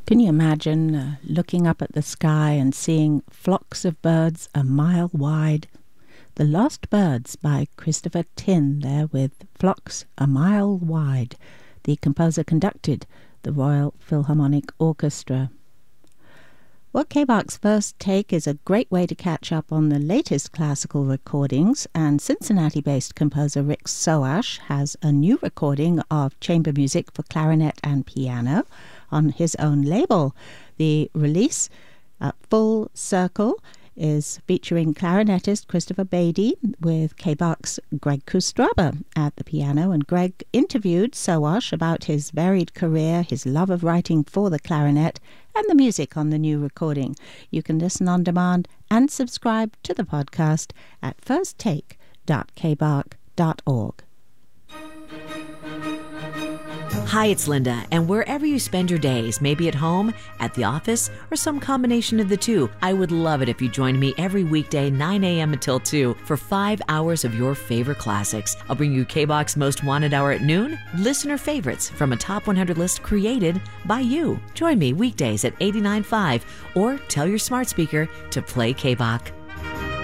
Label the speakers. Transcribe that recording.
Speaker 1: Can you imagine looking up at the sky and seeing flocks of birds a mile wide? The Lost Birds by Christopher Tin there with Flocks a Mile Wide. The composer conducted the Royal Philharmonic Orchestra. Well, K-Bach's First Take is a great way to catch up on the latest classical recordings, and Cincinnati-based composer Rick Soash has a new recording of chamber music for clarinet and piano on his own label. The release, Full Circle, is featuring clarinetist Christopher Beatty with K-Bach's Greg Kustraba at the piano, and Greg interviewed Soash about his varied career, his love of writing for the clarinet, and the music on the new recording. You can listen on demand and subscribe to the podcast at firsttake.kbach.org.
Speaker 2: Hi, it's Linda, and wherever you spend your days, maybe at home, at the office, or some combination of the two, I would love it if you joined me every weekday 9 a.m. until 2 for 5 hours of your favorite classics. I'll bring you K-Bach's Most Wanted Hour at noon, listener favorites from a top 100 list created by you. Join me weekdays at 89.5 or tell your smart speaker to play K-Bach.